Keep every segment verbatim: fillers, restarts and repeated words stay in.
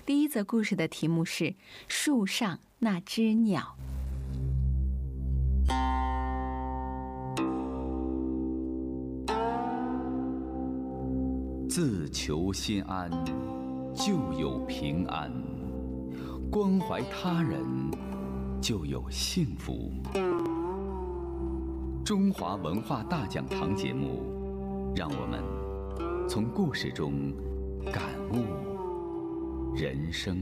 第一则故事的题目是树上那只鸟。 自求心安，就有平安；关怀他人，就有幸福。中华文化大讲堂节目，让我们从故事中感悟人生。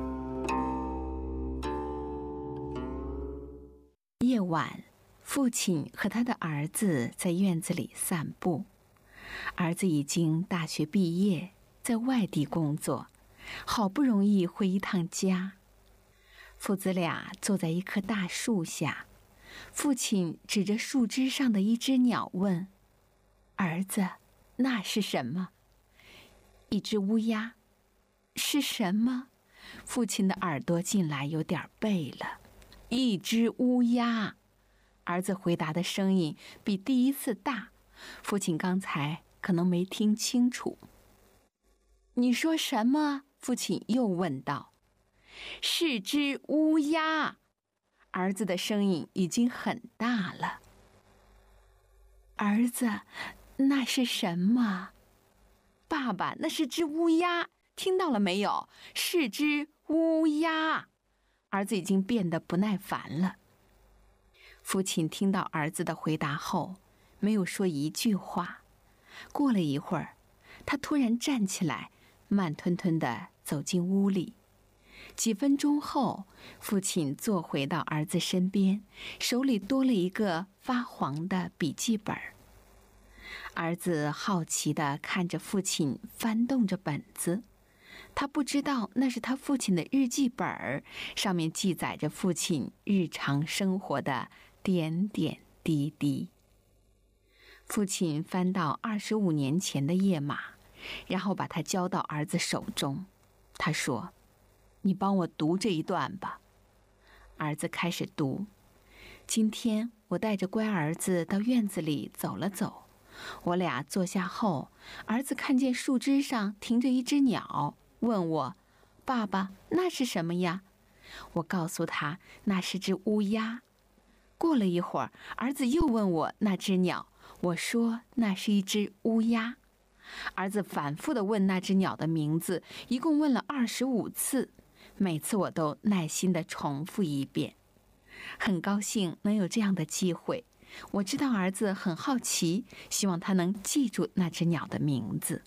夜晚，父亲和他的儿子在院子里散步。儿子已经大学毕业，在外地工作，好不容易回一趟家。父子俩坐在一棵大树下，父亲指着树枝上的一只鸟问：“儿子，那是什么？”“一只乌鸦。”“是什么？”父亲的耳朵近来有点背了。“一只乌鸦。”儿子回答的声音比第一次大，父亲刚才可能没听清楚。“你说什么？”父亲又问道。“是只乌鸦。”儿子的声音已经很大了。“儿子，那是什么？”“爸爸，那是只乌鸦，听到了没有？是只乌鸦。”儿子已经变得不耐烦了。父亲听到儿子的回答后，没有说一句话。过了一会儿，他突然站起来，慢吞吞地走进屋里。几分钟后，父亲坐回到儿子身边，手里多了一个发黄的笔记本。儿子好奇地看着父亲翻动着本子，他不知道那是他父亲的日记本，上面记载着父亲日常生活的点点滴滴。父亲翻到二十五年前的页码，然后把它交到儿子手中。他说：“你帮我读这一段吧。”儿子开始读：“今天我带着乖儿子到院子里走了走，我俩坐下后，儿子看见树枝上停着一只鸟，问我：爸爸，那是什么呀？我告诉他那是只乌鸦。过了一会儿，儿子又问我那只鸟，我说那是一只乌鸦。儿子反复地问那只鸟的名字，一共问了二十五次，每次我都耐心地重复一遍。很高兴能有这样的机会，我知道儿子很好奇，希望他能记住那只鸟的名字。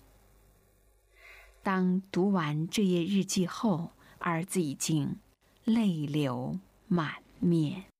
当读完这页日记后，儿子已经泪流满面。